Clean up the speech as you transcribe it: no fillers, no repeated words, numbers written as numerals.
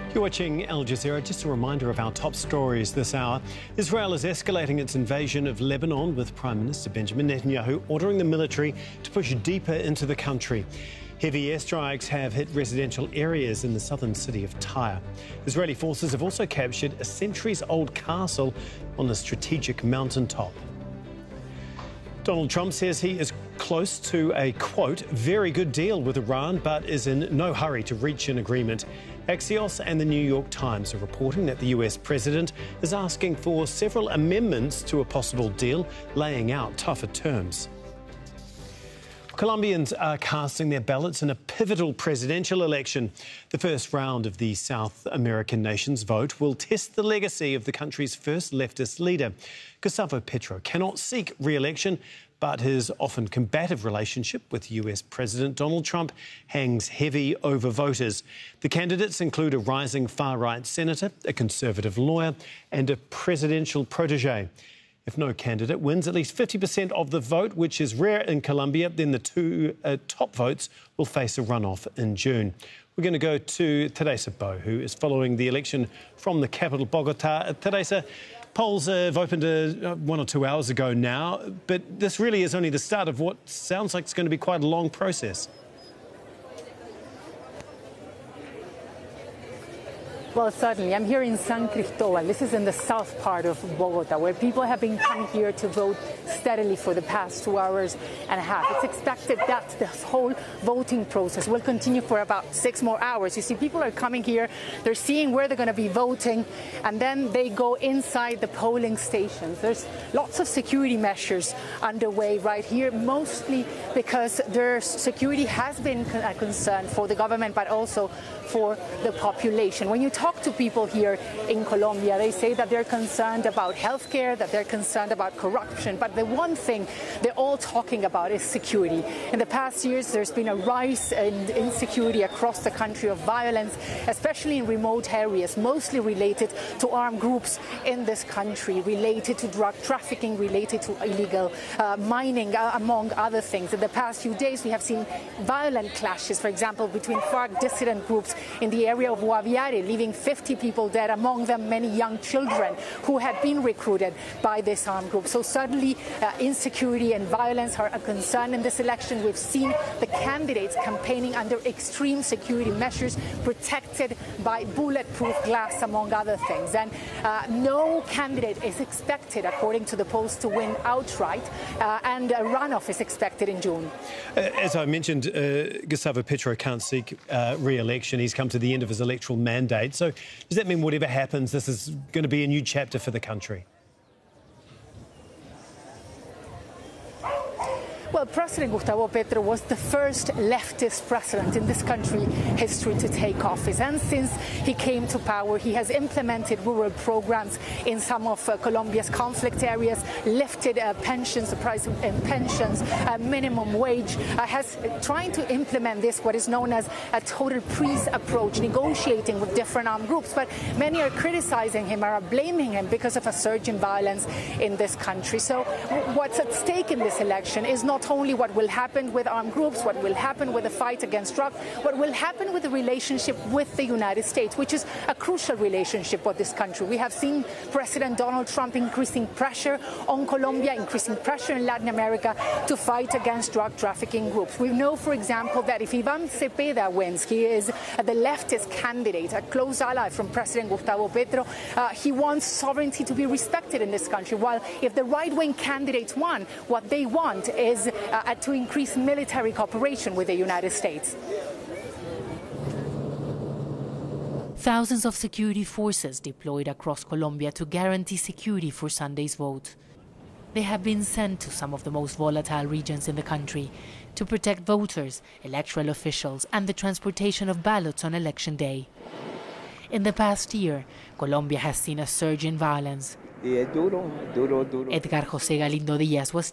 You're watching Al Jazeera. Just a reminder of our top stories this hour. Israel is escalating its invasion of Lebanon, with Prime Minister Benjamin Netanyahu ordering the military to push deeper into the country. Heavy airstrikes have hit residential areas in the southern city of Tyre. Israeli forces have also captured a centuries-old castle on a strategic mountaintop. Donald Trump says he is close to a, quote, very good deal with Iran, but is in no hurry to reach an agreement. Axios and the New York Times are reporting that the US president is asking for several amendments to a possible deal, laying out tougher terms. Colombians are casting their ballots in a pivotal presidential election. The first round of the South American nation's vote will test the legacy of the country's first leftist leader. Gustavo Petro cannot seek re-election, but his often combative relationship with US President Donald Trump hangs heavy over voters. The candidates include a rising far-right senator, a conservative lawyer, and a presidential protege. If no candidate wins at least 50% of the vote, which is rare in Colombia, then the two top votes will face a runoff in June. We're going to go to Teresa Bo, who is following the election from the capital, Bogota. Teresa, polls have opened 1 or 2 hours ago now, but this really is only the start of what sounds like it's going to be quite a long process. Well, certainly. I'm here in San Cristobal. This is in the south part of Bogota, where people have been coming here to vote steadily for the past 2 hours and a half. It's expected that this whole voting process will continue for about 6 more hours. You see, people are coming here, they're seeing where they're going to be voting, and then they go inside the polling stations. There's lots of security measures underway right here, mostly because their security has been a concern for the government, but also for the population. When you talk to people here in Colombia, they say that they're concerned about healthcare, that they're concerned about corruption, but the one thing they're all talking about is security. In the past years, there's been a rise in insecurity across the country, of violence, especially in remote areas, mostly related to armed groups in this country, related to drug trafficking, related to illegal mining, among other things. In the past few days, we have seen violent clashes, for example, between FARC dissident groups in the area of Guaviare, leaving 50 people dead, among them many young children who had been recruited by this armed group. So suddenly insecurity and violence are a concern in this election. We've seen the candidates campaigning under extreme security measures, protected by bulletproof glass, among other things. And no candidate is expected, according to the polls, to win outright, and a runoff is expected in June. As I mentioned, Gustavo Petro can't seek re-election. He's come to the end of his electoral mandate. So does that mean whatever happens, this is going to be a new chapter for the country? Well, President Gustavo Petro was the first leftist president in this country's history to take office. And since he came to power, he has implemented rural programs in some of Colombia's conflict areas, lifted pensions, the price of pensions, minimum wage, has trying to implement this, what is known as a total peace approach, negotiating with different armed groups. But many are criticizing him, are blaming him because of a surge in violence in this country. So what's at stake in this election is not only what will happen with armed groups, what will happen with the fight against drugs, what will happen with the relationship with the United States, which is a crucial relationship with this country. We have seen President Donald Trump increasing pressure on Colombia, increasing pressure in Latin America to fight against drug trafficking groups. We know, for example, that if Iván Cepeda wins, he is the leftist candidate, a close ally from President Gustavo Petro. He wants sovereignty to be respected in this country, while if the right-wing candidates won, what they want is to increase military cooperation with the United States. Thousands of security forces deployed across Colombia to guarantee security for Sunday's vote. They have been sent to some of the most volatile regions in the country to protect voters, electoral officials, and the transportation of ballots on election day. In the past year, Colombia has seen a surge in violence. Edgar José Galindo Díaz was